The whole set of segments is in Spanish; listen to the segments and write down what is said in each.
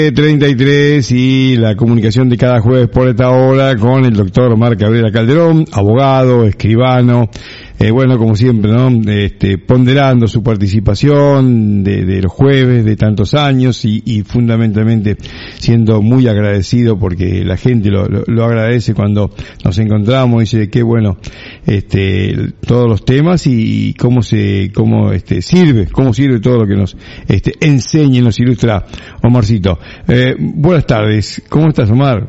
33 y la comunicación de cada jueves por esta hora con el doctor Omar Cabrera Calderón, abogado, escribano, bueno, como siempre, ¿no? Ponderando su participación de los jueves de tantos años y fundamentalmente siendo muy agradecido porque la gente lo agradece cuando nos encontramos, dice qué bueno, todos los temas y cómo sirve todo lo que nos, enseña y nos ilustra Omarcito. Buenas tardes, ¿cómo estás, Omar?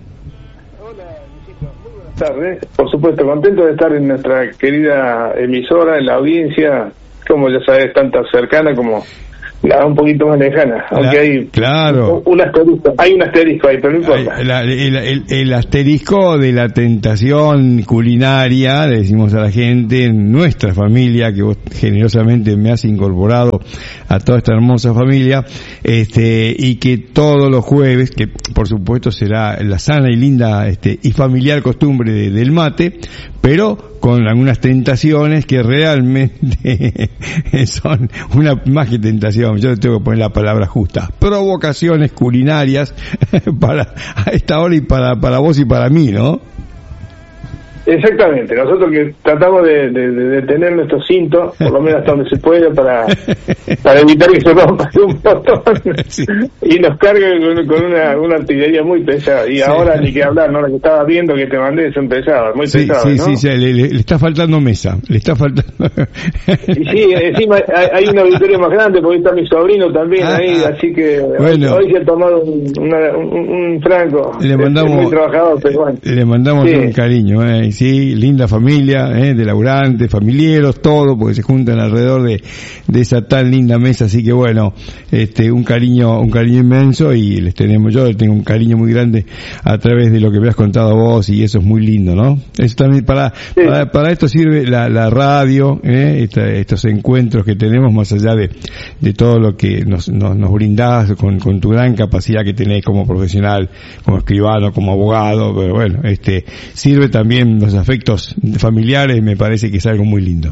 Tardes, por supuesto, contento de estar en nuestra querida emisora, en la audiencia, como ya sabes, tanto cercana como un poquito más lejana, aunque hay claro. Hay un asterisco ahí, pero no importa. El asterisco de la tentación culinaria, le decimos a la gente, en nuestra familia, que vos generosamente me has incorporado a toda esta hermosa familia, y que todos los jueves, que por supuesto será la sana y linda y familiar costumbre del mate, pero con algunas tentaciones que realmente son más que tentación, yo tengo que poner la palabra justa, provocaciones culinarias a esta hora y para vos y para mí, ¿no? Exactamente, nosotros que tratamos de tener nuestro cinto, por lo menos hasta donde se puede, para evitar que se rompa un montón, sí. Y nos cargue con una artillería muy pesada, y sí. Ahora ni que hablar, ¿no? La que estaba viendo que te mandé son pesadas, muy pesadas, ¿no? Sí, le está faltando mesa, le está faltando... Y sí, encima hay una victoria más grande, porque está mi sobrino también ahí, así que bueno, hoy se ha tomado un franco, muy trabajador, pero bueno. Le mandamos un cariño, sí, linda familia, de laburantes, familiares, todo, porque se juntan alrededor de esa tan linda mesa, así que bueno, un cariño inmenso y yo les tengo un cariño muy grande a través de lo que me has contado vos y eso es muy lindo, ¿no? Eso también para esto sirve la radio, estos encuentros que tenemos más allá de todo lo que nos brindás con tu gran capacidad que tenés como profesional, como escribano, como abogado, pero bueno, sirve también los afectos familiares, me parece que es algo muy lindo.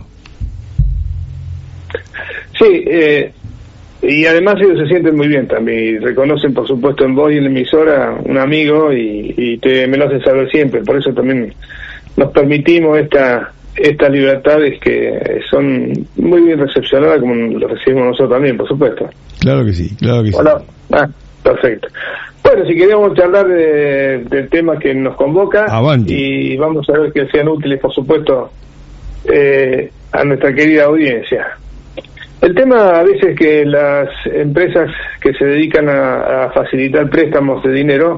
Sí, y además ellos se sienten muy bien también, y reconocen por supuesto en vos y en la emisora un amigo y me lo hacen saber siempre, por eso también nos permitimos estas libertades que son muy bien recepcionadas como lo recibimos nosotros también, por supuesto. Claro que sí. Hola. Perfecto. Bueno, si queríamos charlar del tema que nos convoca, Avanti. Y vamos a ver que sean útiles, por supuesto, a nuestra querida audiencia. El tema a veces que las empresas que se dedican a facilitar préstamos de dinero,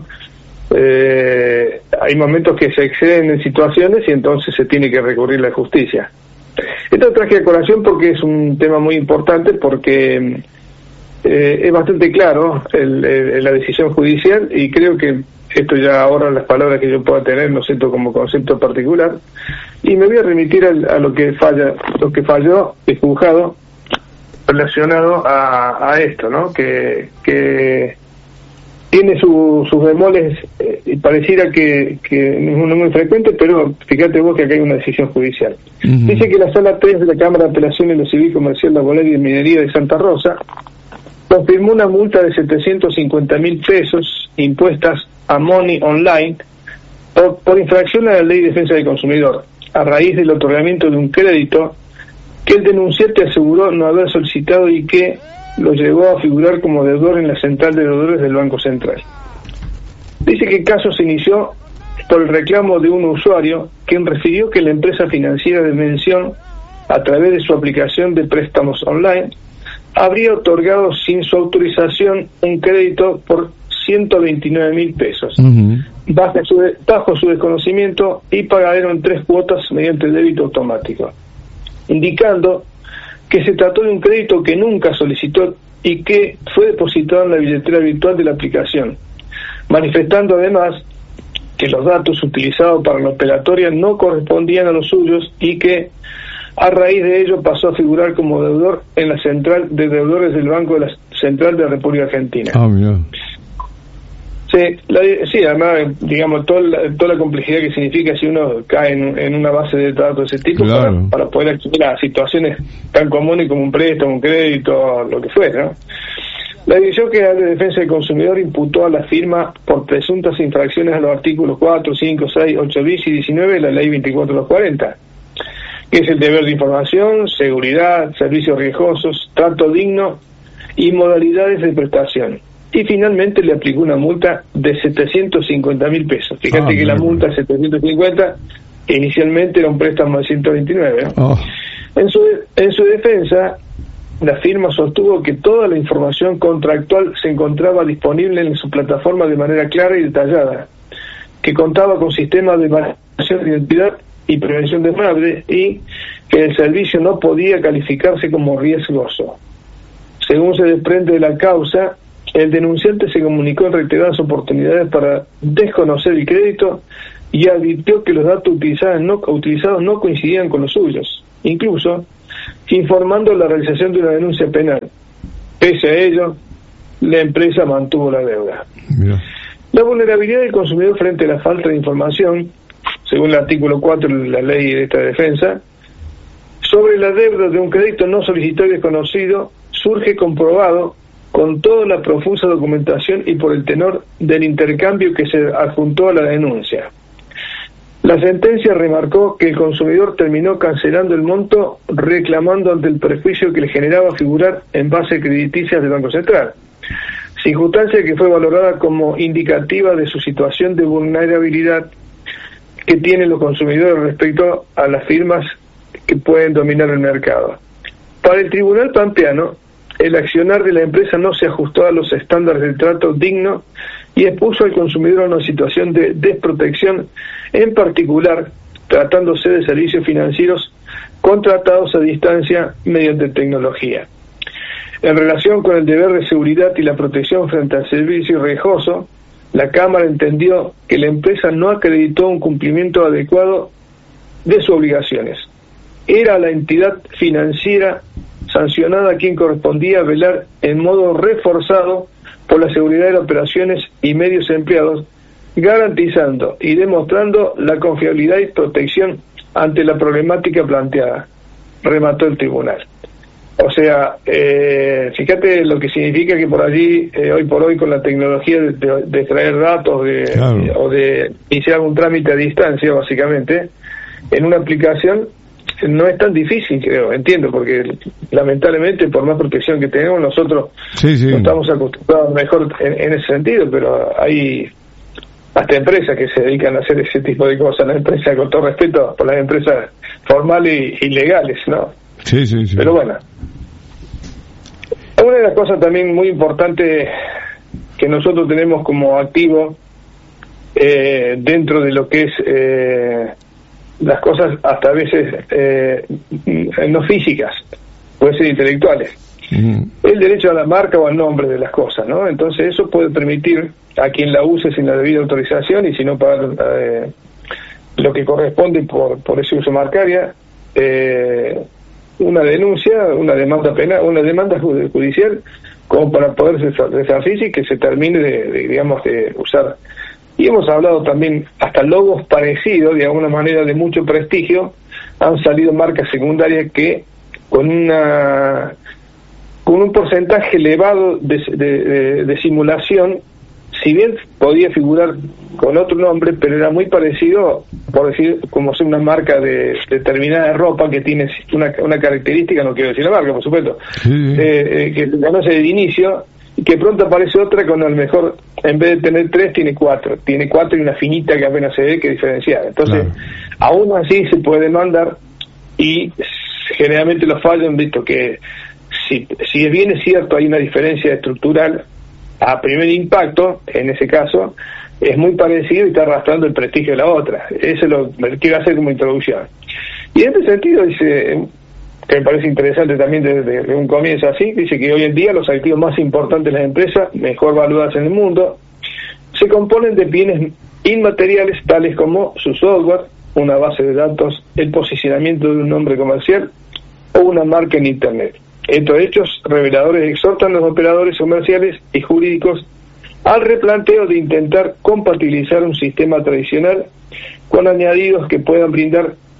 hay momentos que se exceden en situaciones y entonces se tiene que recurrir a la justicia. Esto traje a colación porque es un tema muy importante, porque es bastante claro la decisión judicial y creo que esto ya ahora las palabras que yo pueda tener no siento como concepto particular y me voy a remitir a lo que falló el juzgado relacionado a esto, ¿no? Que tiene sus bemoles y pareciera que no es muy frecuente, pero fíjate vos que acá hay una decisión judicial. Uh-huh. Dice que la Sala 3 de la Cámara de Apelaciones de lo Civil, Comercial, Laboral y de Minería de Santa Rosa confirmó una multa de 750.000 pesos impuestas a Money Online por infracción a la Ley de Defensa del Consumidor, a raíz del otorgamiento de un crédito que el denunciante aseguró no haber solicitado y que lo llevó a figurar como deudor en la central de deudores del Banco Central. Dice que el caso se inició por el reclamo de un usuario quien refirió que la empresa financiera de mención, a través de su aplicación de préstamos online, habría otorgado sin su autorización un crédito por 129.000 pesos, uh-huh, bajo su desconocimiento y pagadero en 3 cuotas mediante débito automático, indicando que se trató de un crédito que nunca solicitó y que fue depositado en la billetera virtual de la aplicación, manifestando además que los datos utilizados para la operatoria no correspondían a los suyos y que a raíz de ello pasó a figurar como deudor en la central de deudores del Banco de la Central de la República Argentina. Mira. Sí, además, digamos, toda la complejidad que significa si uno cae en una base de datos de ese tipo, claro, para poder acceder a situaciones tan comunes como un préstamo, un crédito, lo que fuera, ¿no? La Dirección General de Defensa del Consumidor imputó a la firma por presuntas infracciones a los artículos 4, 5, 6, 8 bis y 19 de la Ley 24/40, que es el deber de información, seguridad, servicios riesgosos, trato digno y modalidades de prestación. Y finalmente le aplicó una multa de 750.000 pesos. Fíjate que la multa de 750 inicialmente era un préstamo de 129. ¿No? En su defensa, la firma sostuvo que toda la información contractual se encontraba disponible en su plataforma de manera clara y detallada, que contaba con sistemas de validación de identidad y prevención de fraude, y que el servicio no podía calificarse como riesgoso. Según se desprende de la causa, el denunciante se comunicó en reiteradas oportunidades para desconocer el crédito y advirtió que los datos utilizados no coincidían con los suyos, incluso informando la realización de una denuncia penal. Pese a ello, la empresa mantuvo la deuda. Mira. La vulnerabilidad del consumidor frente a la falta de información, según el artículo 4 de la ley de esta defensa, sobre la deuda de un crédito no solicitado y desconocido, surge comprobado con toda la profusa documentación y por el tenor del intercambio que se adjuntó a la denuncia. La sentencia remarcó que el consumidor terminó cancelando el monto, reclamando ante el perjuicio que le generaba figurar en bases crediticias del Banco Central, circunstancia que fue valorada como indicativa de su situación de vulnerabilidad que tienen los consumidores respecto a las firmas que pueden dominar el mercado. Para el Tribunal Pampeano, el accionar de la empresa no se ajustó a los estándares del trato digno y expuso al consumidor a una situación de desprotección, en particular tratándose de servicios financieros contratados a distancia mediante tecnología. En relación con el deber de seguridad y la protección frente al servicio riesgoso, la Cámara entendió que la empresa no acreditó un cumplimiento adecuado de sus obligaciones. Era la entidad financiera sancionada a quien correspondía velar en modo reforzado por la seguridad de las operaciones y medios empleados, garantizando y demostrando la confiabilidad y protección ante la problemática planteada, remató el tribunal. O sea, fíjate lo que significa que por allí, hoy por hoy, con la tecnología de extraer datos claro, o de iniciar un trámite a distancia, básicamente, en una aplicación, no es tan difícil, creo, entiendo, porque lamentablemente por más protección que tenemos nosotros no estamos acostumbrados mejor en ese sentido, pero hay hasta empresas que se dedican a hacer ese tipo de cosas, las empresas, con todo respeto por las empresas formales y legales, ¿no? Sí. Pero bueno, una de las cosas también muy importantes que nosotros tenemos como activo dentro de lo que es las cosas hasta a veces no físicas, puede ser intelectuales, el derecho a la marca o al nombre de las cosas, ¿no? Entonces eso puede permitir a quien la use sin la debida autorización y sin no pagar lo que corresponde por ese uso marcaria, una denuncia, una demanda penal, una demanda judicial, como para poder resarcirse y que se termine de usar. Y hemos hablado también, hasta logos parecidos, de alguna manera de mucho prestigio, han salido marcas secundarias que con un porcentaje elevado de simulación, si bien podía figurar con otro nombre, pero era muy parecido, por decir, como ser una marca de determinada ropa que tiene una característica, no quiero decir la marca, por supuesto, que se conoce de inicio, y que pronto aparece otra con a lo mejor, en vez de tener 3, tiene 4 y una finita que apenas se ve que diferenciar. Entonces, aún así se puede demandar, y generalmente los fallos han visto que si bien es cierto hay una diferencia estructural, a primer impacto, en ese caso, es muy parecido y está arrastrando el prestigio de la otra. Eso lo quiero hacer como introducción. Y en este sentido dice, que me parece interesante también desde un comienzo así, dice que hoy en día los activos más importantes de las empresas, mejor valuadas en el mundo, se componen de bienes inmateriales tales como su software, una base de datos, el posicionamiento de un nombre comercial o una marca en Internet. Estos hechos reveladores exhortan a los operadores comerciales y jurídicos al replanteo de intentar compatibilizar un sistema tradicional con añadidos que puedan brindar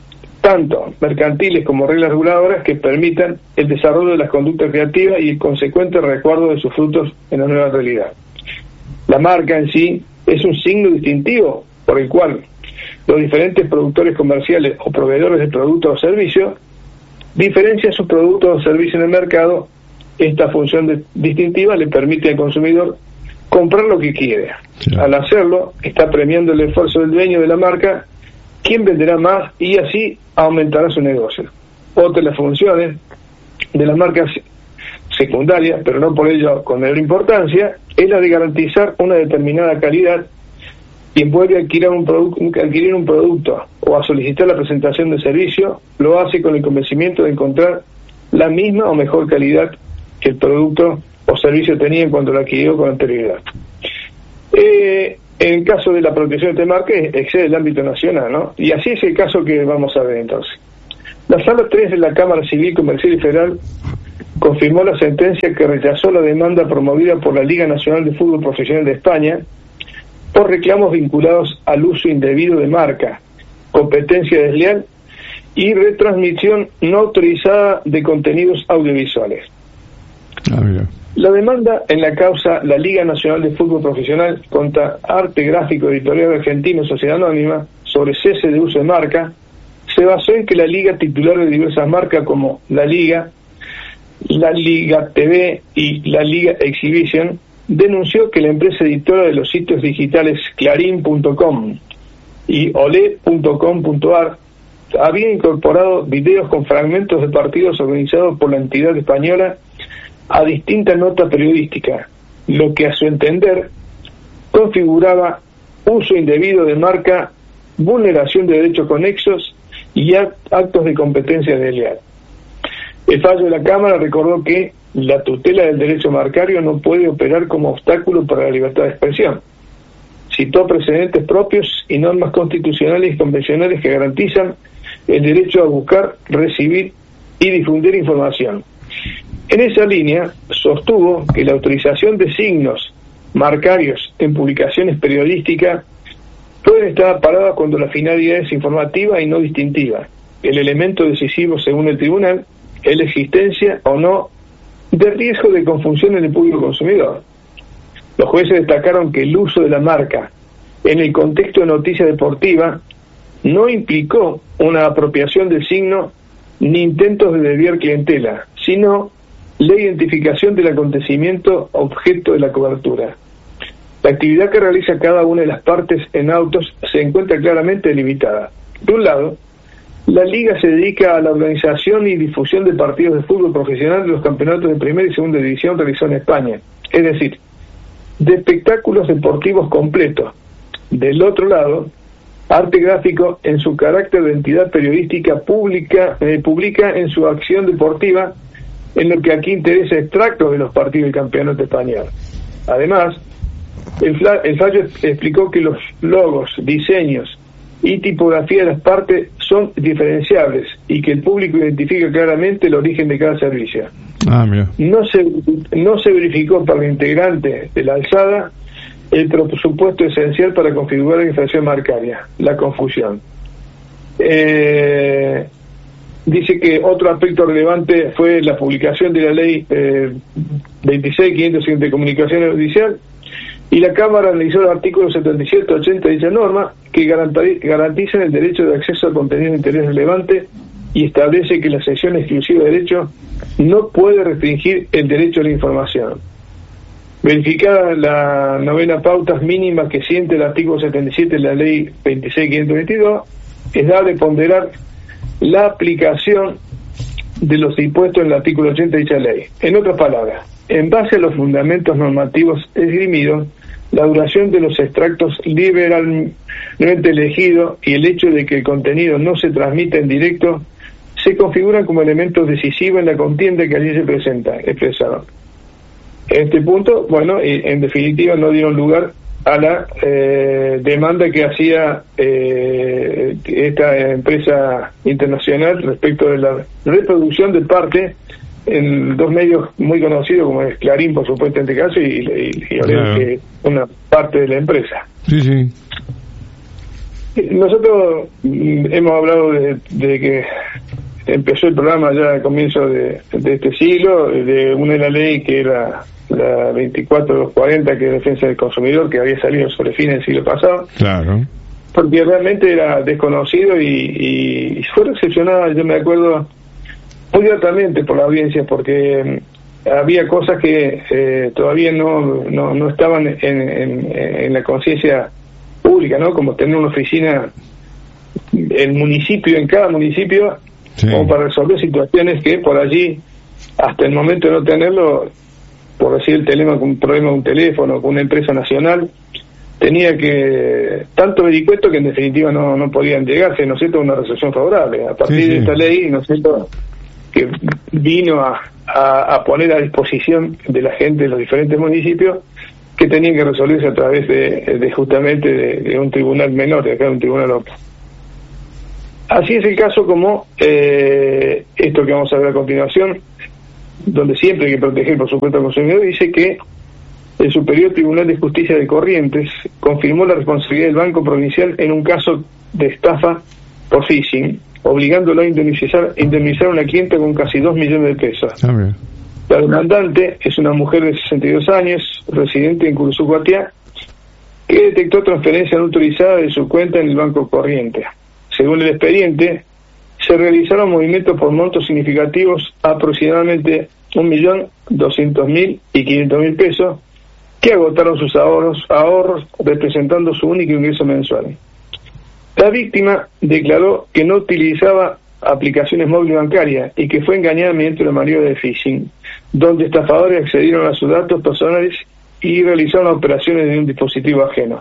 tanto mercantiles como reglas reguladoras que permitan el desarrollo de las conductas creativas y el consecuente resguardo de sus frutos en la nueva realidad. La marca en sí es un signo distintivo por el cual los diferentes productores comerciales o proveedores de productos o servicios diferencian sus productos o servicios en el mercado. Esta función distintiva le permite al consumidor comprar lo que quiere. Claro. Al hacerlo, está premiando el esfuerzo del dueño de la marca, quien venderá más y así aumentará su negocio. Otra de las funciones de las marcas secundarias, pero no por ello con mayor importancia, es la de garantizar una determinada calidad. Quien puede adquirir un producto o a solicitar la presentación de servicio, lo hace con el convencimiento de encontrar la misma o mejor calidad que el producto o servicio tenía cuando lo adquirió con anterioridad. En el caso de la protección de marca excede el ámbito nacional, ¿no? Y así es el caso que vamos a ver entonces. La Sala 3 de la Cámara Civil, Comercial y Federal confirmó la sentencia que rechazó la demanda promovida por la Liga Nacional de Fútbol Profesional de España por reclamos vinculados al uso indebido de marca, competencia desleal y retransmisión no autorizada de contenidos audiovisuales. La demanda en la causa la Liga Nacional de Fútbol Profesional contra Arte Gráfico Editorial Argentino Sociedad Anónima sobre cese de uso de marca se basó en que la Liga, titular de diversas marcas como la Liga TV y la Liga Exhibition, denunció que la empresa editora de los sitios digitales Clarín.com y Olé.com.ar había incorporado videos con fragmentos de partidos organizados por la entidad española a distintas notas periodísticas, lo que a su entender configuraba uso indebido de marca, vulneración de derechos conexos y actos de competencia desleal. El fallo de la Cámara recordó que la tutela del derecho marcario no puede operar como obstáculo para la libertad de expresión. Citó precedentes propios y normas constitucionales y convencionales que garantizan el derecho a buscar, recibir y difundir información. En esa línea, sostuvo que la autorización de signos marcarios en publicaciones periodísticas pueden estar paradas cuando la finalidad es informativa y no distintiva. El elemento decisivo, según el tribunal, es la existencia o no de riesgo de confusión en el público consumidor. Los jueces destacaron que el uso de la marca en el contexto de noticia deportiva no implicó una apropiación del signo ni intentos de desviar clientela, sino la identificación del acontecimiento objeto de la cobertura. La actividad que realiza cada una de las partes en autos se encuentra claramente delimitada. De un lado, la Liga se dedica a la organización y difusión de partidos de fútbol profesional de los campeonatos de primera y segunda división realizados en España, es decir, de espectáculos deportivos completos. Del otro lado, Arte Gráfico, en su carácter de entidad periodística publica en su acción deportiva, en lo que aquí interesa, extractos de los partidos del campeonato español. Además, el fallo explicó que los logos, diseños y tipografía de las partes son diferenciables y que el público identifica claramente el origen de cada servicio. No se verificó para el integrante de la alzada el presupuesto esencial para configurar la infracción marcaria, la confusión. Dice que otro aspecto relevante fue la publicación de la ley 26.500 de comunicación judicial, y la Cámara analizó los artículos 77 y 80 de dicha norma, que garantizan el derecho de acceso a contenido de interés relevante y establece que la sección exclusiva de derecho no puede restringir el derecho a la información. Verificada la novena pautas mínimas que siente el artículo 77 de la ley 26.522, es dable ponderar la aplicación de los dispuestos en el artículo 80 de dicha ley. En otras palabras, en base a los fundamentos normativos esgrimidos, la duración de los extractos liberalmente elegidos y el hecho de que el contenido no se transmita en directo se configuran como elementos decisivos en la contienda que allí se expresaron. En este punto, bueno, en definitiva no dieron lugar a la demanda que hacía esta empresa internacional respecto de la reproducción de parte en dos medios muy conocidos como es Clarín, por supuesto, en este caso, y claro, una parte de la empresa. Sí, sí. Nosotros hemos hablado de que empezó el programa ya al comienzo de este siglo, de una ley que era la 24-240, que es Defensa del Consumidor, que había salido sobre fines del siglo pasado. Claro. Porque realmente era desconocido y fue recepcionada, yo me acuerdo, muy gratamente por la audiencia, porque había cosas que todavía no estaban en la conciencia pública, ¿no? Como tener una oficina en cada municipio, sí, como para resolver situaciones que por allí, hasta el momento de no tenerlo, por decir el problema de un teléfono, con una empresa nacional, tenía que tanto vericueto que en definitiva no podían llegarse, ¿no es cierto?, a una resolución favorable. A partir de esta ley, ¿no es cierto?, que vino a poner a disposición de la gente de los diferentes municipios, que tenían que resolverse a través de justamente de un tribunal menor, de acá de un tribunal otro. Así es el caso como esto que vamos a ver a continuación, donde siempre hay que proteger, por supuesto, al consumidor. Dice que el Superior Tribunal de Justicia de Corrientes confirmó la responsabilidad del Banco Provincial en un caso de estafa por phishing, obligándolo a indemnizar a una clienta con casi 2 millones de pesos. La demandante es una mujer de 62 años, residente en Curuzú-Guatiá, que detectó transferencia no autorizada de su cuenta en el Banco Corriente. Según el expediente, se realizaron movimientos por montos significativos, aproximadamente 1.200.000 y 500.000 pesos, que agotaron sus ahorros, representando su único ingreso mensual. La víctima declaró que no utilizaba aplicaciones móviles bancarias y que fue engañada mediante una maniobra de phishing, donde estafadores accedieron a sus datos personales y realizaron operaciones de un dispositivo ajeno.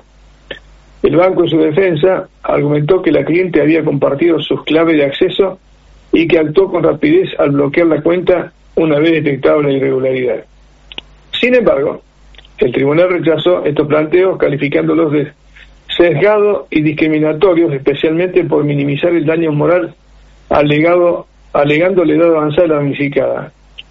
El banco, en su defensa, argumentó que la cliente había compartido sus claves de acceso y que actuó con rapidez al bloquear la cuenta una vez detectada la irregularidad. Sin embargo, el tribunal rechazó estos planteos, calificándolos de sesgados y discriminatorios, especialmente por minimizar el daño moral alegando la edad avanzada de la damnificada.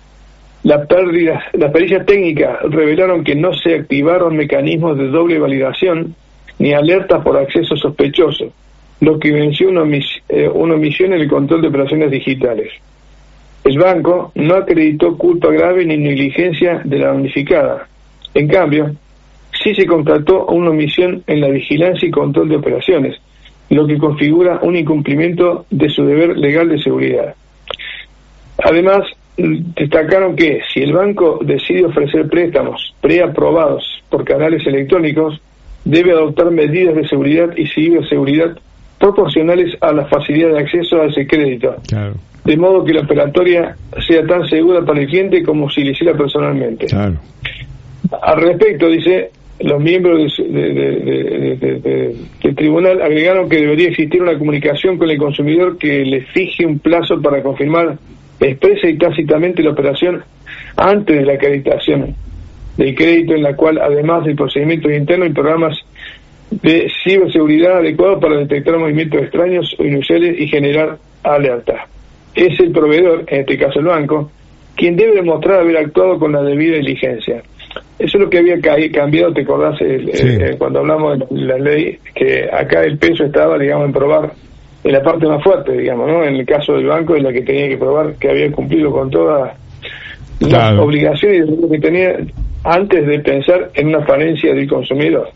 Las pericias técnicas revelaron que no se activaron mecanismos de doble validación ni alertas por acceso sospechoso, lo que venció una omisión en el control de operaciones digitales. El banco no acreditó culpa grave ni negligencia de la damnificada. En cambio, sí se constató una omisión en la vigilancia y control de operaciones, lo que configura un incumplimiento de su deber legal de seguridad. Además, destacaron que si el banco decide ofrecer préstamos preaprobados por canales electrónicos, debe adoptar medidas de seguridad y ciberseguridad proporcionales a la facilidad de acceso a ese crédito, claro, de modo que la operatoria sea tan segura para el cliente como si lo hiciera personalmente. Claro. Al respecto, dice, los miembros del tribunal agregaron que debería existir una comunicación con el consumidor que le fije un plazo para confirmar expresa y tácitamente la operación antes de la acreditación del crédito, en la cual, además del procedimiento interno, hay programas de ciberseguridad adecuados para detectar movimientos extraños o inusuales y generar alerta. Es el proveedor, en este caso el banco, quien debe demostrar haber actuado con la debida diligencia. Eso es lo que había cambiado, ¿te acordás? Cuando hablamos de la ley, que acá el peso estaba, digamos, en probar en la parte más fuerte, digamos, ¿no? En el caso del banco, en la que tenía que probar que había cumplido con todas las obligaciones que tenía antes de pensar en una falencia del consumidor.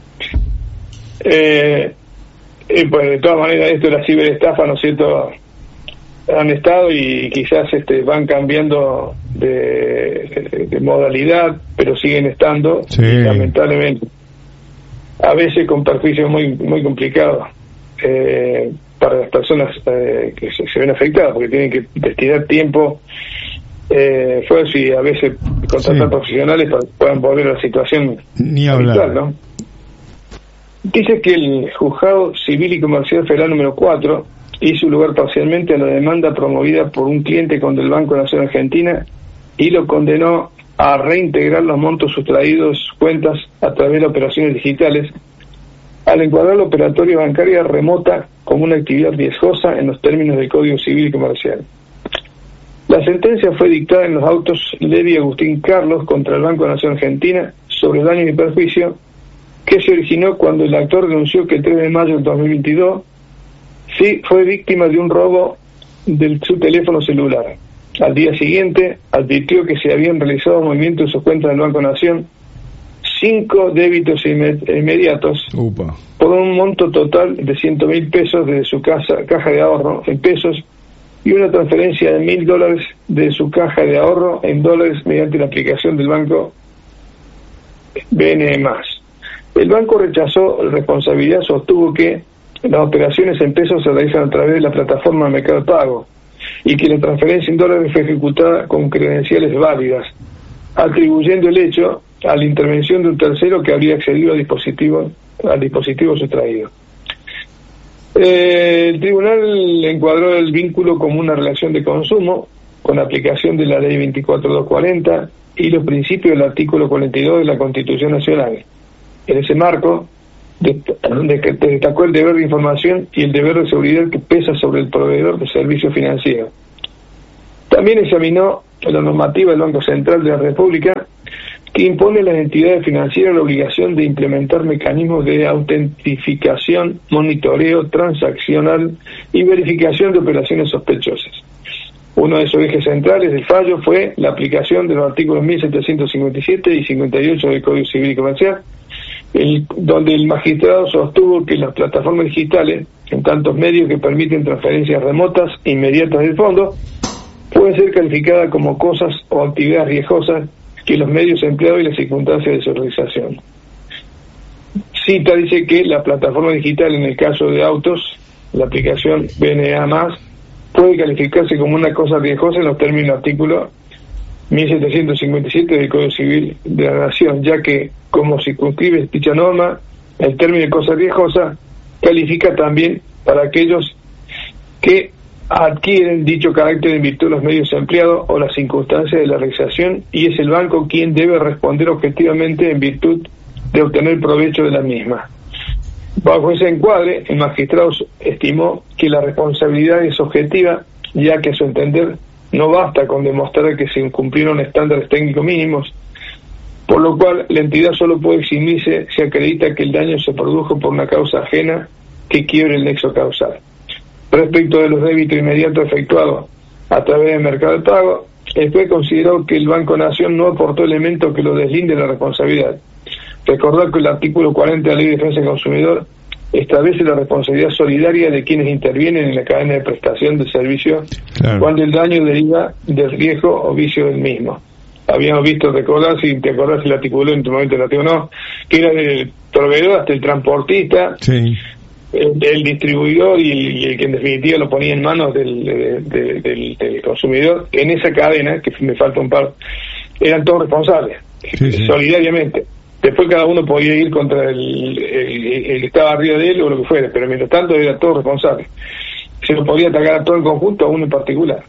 Pues de todas maneras, esto de la ciberestafa, ¿no es cierto?, han estado y quizás van cambiando de modalidad, pero siguen estando, sí, lamentablemente, a veces con perjuicios muy complicados para las personas que se ven afectadas, porque tienen que destinar tiempo, esfuerzo y a veces contratar profesionales para que puedan volver a la situación habitual, ¿no? Dice que el Juzgado Civil y Comercial Federal número 4 hizo lugar parcialmente a la demanda promovida por un cliente contra el Banco Nación Argentina y lo condenó a reintegrar los montos sustraídos cuentas a través de operaciones digitales, al encuadrar la operatoria bancaria remota como una actividad riesgosa en los términos del Código Civil y Comercial. La sentencia fue dictada en los autos Levi Agustín Carlos contra el Banco Nación Argentina sobre daños y perjuicio, que se originó cuando el actor denunció que el 3 de mayo del 2022 sí fue víctima de un robo de su teléfono celular. Al día siguiente advirtió que se habían realizado movimientos en sus cuentas del Banco Nación, 5 débitos inmediatos por un monto total de 100.000 pesos de su caja de ahorro en pesos y una transferencia de $1.000 de su caja de ahorro en dólares mediante la aplicación del banco BNE+. El banco rechazó la responsabilidad, sostuvo que las operaciones en pesos se realizan a través de la plataforma de Mercado Pago y que la transferencia en dólares fue ejecutada con credenciales válidas, atribuyendo el hecho a la intervención de un tercero que habría accedido al dispositivo sustraído. El tribunal encuadró el vínculo como una relación de consumo con aplicación de la ley 24240 y los principios del artículo 42 de la Constitución Nacional. En ese marco, destacó el deber de información y el deber de seguridad que pesa sobre el proveedor de servicios financieros. También examinó la normativa del Banco Central de la República, que impone a las entidades financieras la obligación de implementar mecanismos de autentificación, monitoreo transaccional y verificación de operaciones sospechosas. Uno de sus ejes centrales del fallo fue la aplicación de los artículos 1757 y 58 del Código Civil y Comercial, donde el magistrado sostuvo que las plataformas digitales, en tantos medios que permiten transferencias remotas e inmediatas del fondo, pueden ser calificadas como cosas o actividades riesgosas que los medios empleados y las circunstancias de su realización. Dice que la plataforma digital, en el caso de autos, la aplicación BNA+, puede calificarse como una cosa riesgosa en los términos del artículo 1757 del Código Civil de la Nación, ya que, como circunscribe dicha norma, el término de cosa riesgosa califica también para aquellos que adquieren dicho carácter en virtud de los medios empleados o las circunstancias de la realización, y es el banco quien debe responder objetivamente en virtud de obtener provecho de la misma. Bajo ese encuadre, el magistrado estimó que la responsabilidad es objetiva, ya que a su entender no basta con demostrar que se incumplieron estándares técnicos mínimos, por lo cual la entidad solo puede eximirse si acredita que el daño se produjo por una causa ajena que quiebre el nexo causal. Respecto de los débitos inmediatos efectuados a través del Mercado de Pago, el juez consideró que el Banco Nación no aportó elementos que lo deslinde de la responsabilidad. Recordar que el artículo 40 de la Ley de Defensa del Consumidor establece la responsabilidad solidaria de quienes intervienen en la cadena de prestación de servicios, claro, cuando el daño deriva del riesgo o vicio del mismo. Habíamos visto, recordar, si te acordás el artículo en tu momento relativo no, que era del proveedor hasta el transportista, sí, el distribuidor y el que en definitiva lo ponía en manos del consumidor. En esa cadena, que me falta un par, eran todos responsables, sí, solidariamente. Después cada uno podía ir contra el que estaba arriba de él o lo que fuera, pero mientras tanto era todo responsable. Se lo podía atacar a todo el conjunto, a uno en particular.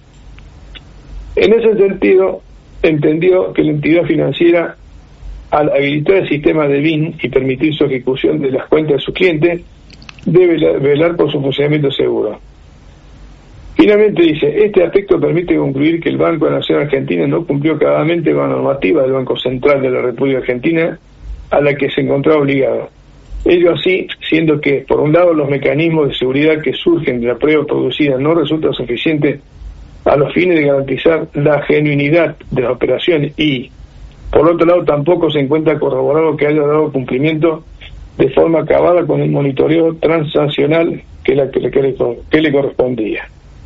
En ese sentido, entendió que la entidad financiera, al habilitar el sistema de BIN y permitir su ejecución de las cuentas de sus clientes, debe velar por su funcionamiento seguro. Finalmente dice, este aspecto permite concluir que el Banco de la Nación Argentina no cumplió claramente con la normativa del Banco Central de la República Argentina a la que se encontraba obligado. Ello así, siendo que, por un lado, los mecanismos de seguridad que surgen de la prueba producida no resultan suficientes a los fines de garantizar la genuinidad de las operaciones y, por otro lado, tampoco se encuentra corroborado que haya dado cumplimiento de forma acabada con el monitoreo transaccional que le correspondía.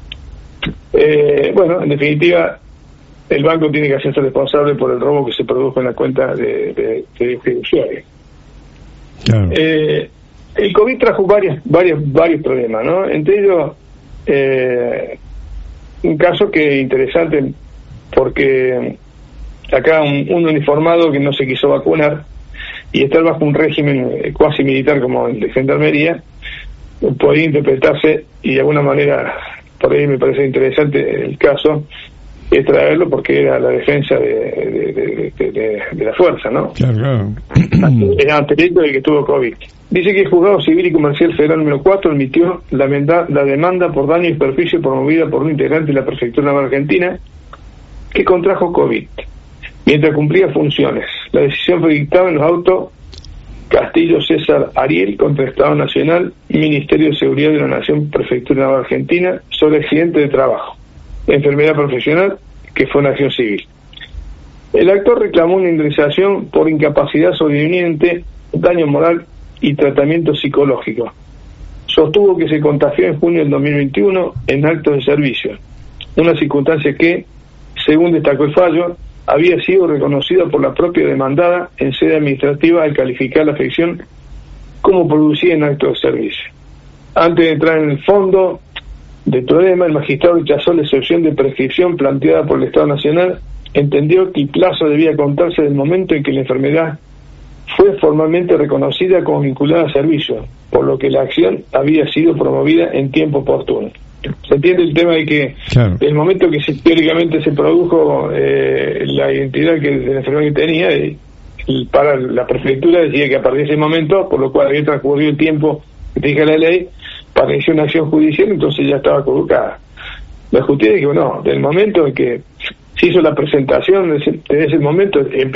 Bueno, en definitiva, el banco tiene que hacerse responsable por el robo que se produjo en la cuenta de usuario. Claro. El COVID trajo varios problemas, ¿no? Entre ellos, un caso que es interesante porque acá un uniformado que no se quiso vacunar y estar bajo un régimen cuasi militar como el de Gendarmería podía interpretarse, y de alguna manera por ahí me parece interesante el caso, es traerlo porque era la defensa de la fuerza, ¿no? Claro. Era anterior del que tuvo COVID. Dice que el Juzgado Civil y Comercial Federal número 4 admitió la demanda por daño y perjuicio promovida por un integrante de la Prefectura Naval Argentina que contrajo COVID mientras cumplía funciones. La decisión fue dictada en los autos Castillo César Ariel contra Estado Nacional, Ministerio de Seguridad de la Nación, Prefectura Naval Argentina, sobre accidente de trabajo, enfermedad profesional, que fue una acción civil. El actor reclamó una indemnización por incapacidad sobreviviente, daño moral y tratamiento psicológico. Sostuvo que se contagió en junio del 2021 en actos de servicio, una circunstancia que, según destacó el fallo, había sido reconocida por la propia demandada en sede administrativa al calificar la afección como producida en actos de servicio. Antes de entrar en el fondo del problema, el magistrado rechazó la excepción de prescripción planteada por el Estado Nacional. Entendió que el plazo debía contarse del momento en que la enfermedad fue formalmente reconocida como vinculada a servicio, por lo que la acción había sido promovida en tiempo oportuno. Se entiende el tema de que claro, el momento que teóricamente se produjo la identidad de la enfermedad que tenía, para la prefectura decía que a partir de ese momento, por lo cual había transcurrido el tiempo que te dije la ley, para iniciar una acción judicial, entonces ya estaba colocada. La justicia dijo, no, del momento en que se hizo la presentación, desde ese momento